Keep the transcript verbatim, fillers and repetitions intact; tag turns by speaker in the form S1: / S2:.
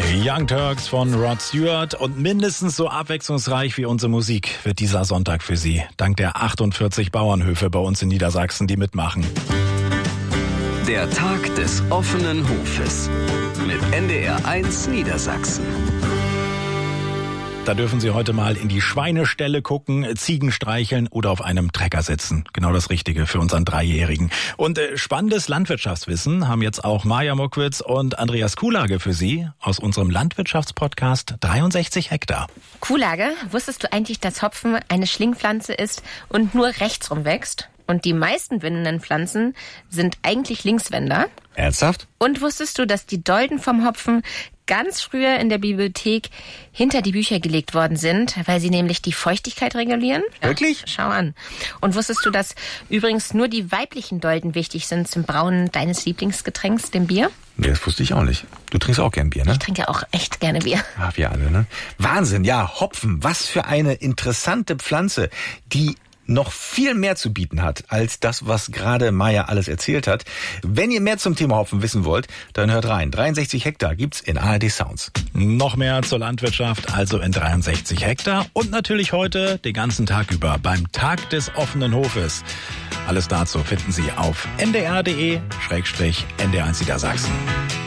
S1: Young Turks von Rod Stewart und mindestens so abwechslungsreich wie unsere Musik wird dieser Sonntag für Sie. Dank der achtundvierzig Bauernhöfe bei uns in Niedersachsen, die mitmachen.
S2: Der Tag des offenen Hofes mit N D R eins Niedersachsen.
S1: Da dürfen Sie heute mal in die Schweineställe gucken, Ziegen streicheln oder auf einem Trecker sitzen. Genau das Richtige für unseren Dreijährigen. Und äh, spannendes Landwirtschaftswissen haben jetzt auch Maja Mokwitz und Andreas Kuhlage für Sie aus unserem Landwirtschaftspodcast dreiundsechzig Hektar.
S3: Kuhlage, wusstest du eigentlich, dass Hopfen eine Schlingpflanze ist und nur rechtsrum wächst? Und die meisten windenden Pflanzen sind eigentlich Linkswänder.
S4: Ernsthaft?
S3: Und wusstest du, dass die Dolden vom Hopfen ganz früher in der Bibliothek hinter die Bücher gelegt worden sind, weil sie nämlich die Feuchtigkeit regulieren? Ja,
S4: wirklich?
S3: Schau an. Und wusstest du, dass übrigens nur die weiblichen Dolden wichtig sind zum Brauen deines Lieblingsgetränks, dem Bier?
S4: Nee, das wusste ich auch nicht. Du trinkst auch gern Bier, ne?
S3: Ich trinke ja auch echt gerne Bier.
S4: Ah, wir alle, ne? Wahnsinn, ja, Hopfen, was für eine interessante Pflanze, die noch viel mehr zu bieten hat, als das, was gerade Maja alles erzählt hat. Wenn ihr mehr zum Thema Hopfen wissen wollt, dann hört rein. dreiundsechzig Hektar gibt's in A R D Sounds.
S1: Noch mehr zur Landwirtschaft, also in dreiundsechzig Hektar und natürlich heute den ganzen Tag über beim Tag des offenen Hofes. Alles dazu finden Sie auf n d r punkt d e Schrägstrich N D R eins Niedersachsen.